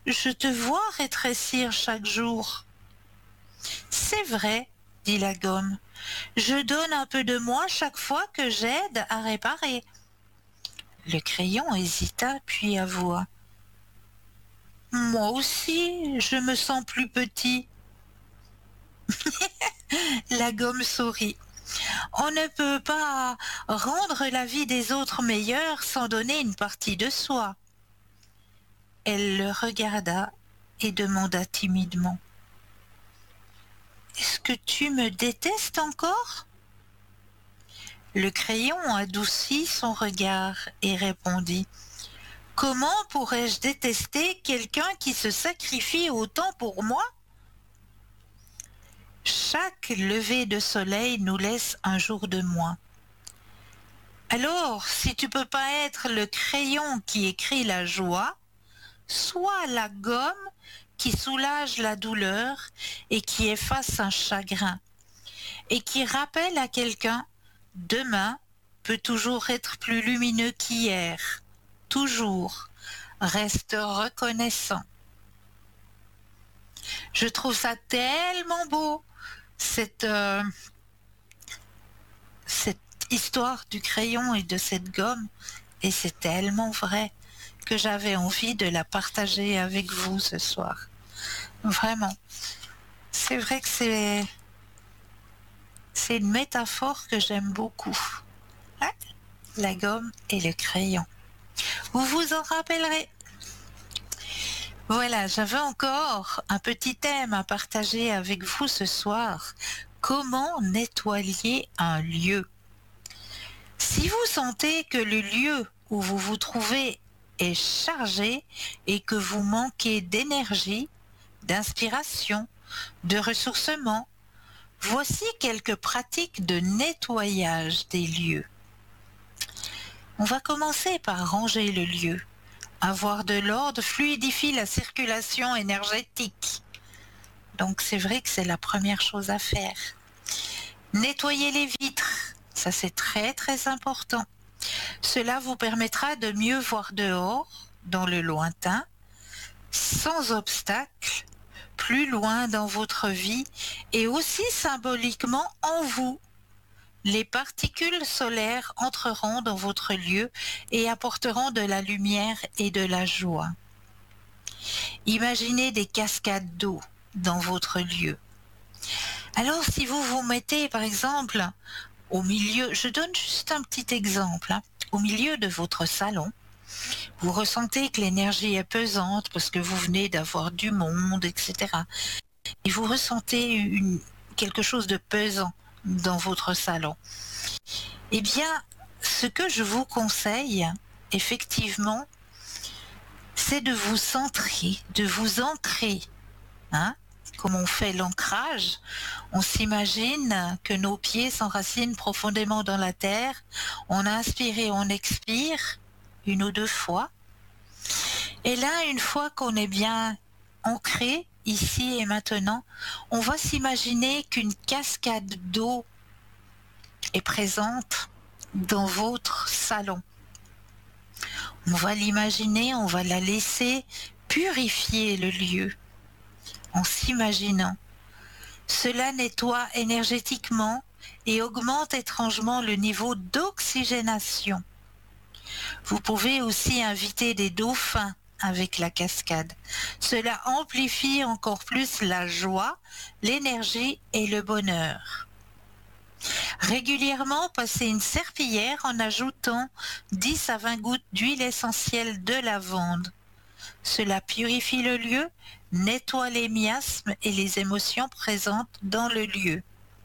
Je te vois rétrécir chaque jour. C'est vrai, dit la gomme. Je donne un peu de moi chaque fois que j'aide à réparer. Le crayon hésita, puis avoua. Moi aussi, je me sens plus petit. La gomme sourit. On ne peut pas rendre la vie des autres meilleure sans donner une partie de soi. Elle le regarda et demanda timidement. Est-ce que tu me détestes encore? Le crayon adoucit son regard et répondit. Comment pourrais-je détester quelqu'un qui se sacrifie autant pour moi? Chaque lever de soleil nous laisse un jour de moins. Alors, si tu peux pas être le crayon qui écrit la joie, sois la gomme qui soulage la douleur et qui efface un chagrin, et qui rappelle à quelqu'un, demain peut toujours être plus lumineux qu'hier, toujours, reste reconnaissant. Je trouve ça tellement beau, cette histoire du crayon et de cette gomme, et c'est tellement vrai que j'avais envie de la partager avec vous ce soir. Vraiment. C'est vrai que c'est une métaphore que j'aime beaucoup. Hein? La gomme et le crayon. Vous vous en rappellerez. Voilà, j'avais encore un petit thème à partager avec vous ce soir. Comment nettoyer un lieu? Si vous sentez que le lieu où vous vous trouvez est chargé et que vous manquez d'énergie, d'inspiration, de ressourcement, voici quelques pratiques de nettoyage des lieux. On va commencer par ranger le lieu. Avoir de l'ordre fluidifie la circulation énergétique. Donc c'est vrai que c'est la première chose à faire. Nettoyer les vitres, ça c'est très très important. Cela vous permettra de mieux voir dehors, dans le lointain, sans obstacle, plus loin dans votre vie et aussi symboliquement en vous. Les particules solaires entreront dans votre lieu et apporteront de la lumière et de la joie. Imaginez des cascades d'eau dans votre lieu. Alors si vous vous mettez par exemple au milieu, je donne juste un petit exemple, au milieu de votre salon, vous ressentez que l'énergie est pesante parce que vous venez d'avoir du monde, etc. Et vous ressentez quelque chose de pesant dans votre salon. Eh bien, ce que je vous conseille, effectivement, c'est de vous centrer, de vous ancrer. Comme on fait l'ancrage, on s'imagine que nos pieds s'enracinent profondément dans la terre, on inspire et on expire 1 ou 2 fois. Et là, une fois qu'on est bien ancré, ici et maintenant, on va s'imaginer qu'une cascade d'eau est présente dans votre salon. On va l'imaginer, on va la laisser purifier le lieu en s'imaginant. Cela nettoie énergétiquement et augmente étrangement le niveau d'oxygénation. Vous pouvez aussi inviter des dauphins avec la cascade. Cela amplifie encore plus la joie, l'énergie et le bonheur. Régulièrement, passez une serpillière en ajoutant 10 à 20 gouttes d'huile essentielle de lavande. Cela purifie le lieu, nettoie les miasmes et les émotions présentes dans le lieu.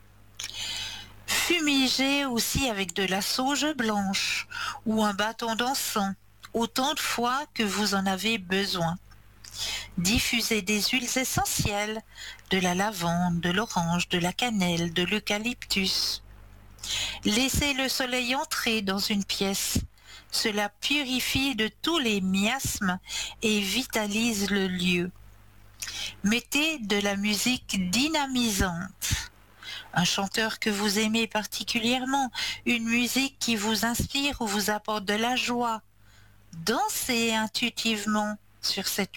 Fumigez aussi avec de la sauge blanche ou un bâton d'encens, autant de fois que vous en avez besoin. Diffusez des huiles essentielles, de la lavande, de l'orange, de la cannelle, de l'eucalyptus. Laissez le soleil entrer dans une pièce. Cela purifie de tous les miasmes et vitalise le lieu. Mettez de la musique dynamisante. Un chanteur que vous aimez particulièrement, une musique qui vous inspire ou vous apporte de la joie. Dansez intuitivement sur cette